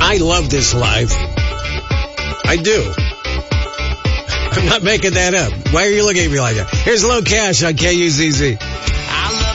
I love this life. I do. I'm not making that up. Why are you looking at me like that? Here's Low Cash on KUZZ.